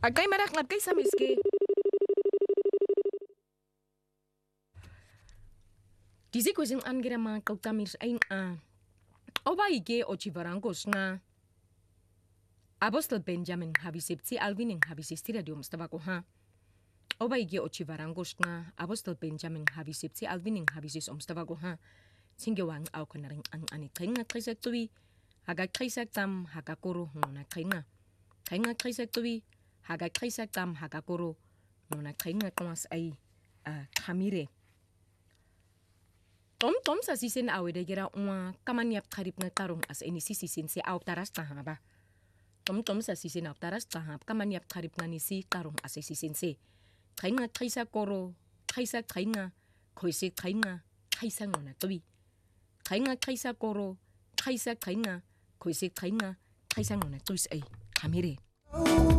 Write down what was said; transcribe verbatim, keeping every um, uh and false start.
Agay marak ngab kay sa miski. Disi ko sing angira mga kautamir ay nga. Oba ige ochivarangos nga. Apostol Benjamin habisipsi Alvin ng habisistira di umstaba ko ha. Oba ige ochivarangos nga. Apostol Benjamin habisipsi Alvin ng habisis umstaba ko ha. Singewang au ka na rin ang anikay nga krisak tuwi. Hagag krisak tam hagakuro nguna kay nga. Kay nga krisak tuwi. Hagag krisak tam hagakuro nguna kay nga kumas ay uh, kamire. Tom-tom sa sisin awe de gira uma kamanyap karip na tarong as ini sisisin si aw taras tahaba. Tom-tom sa sisin aw taras tahab kamanyap karip na ni si tarong as sisin si. Kay nga krisak koro, krisak kay nga, koisik kay nga, krisak nguna tuwi. Kay nga krisak koro, krisak kay nga, koisik kay nga, krisak nguna tuwi ay kamire.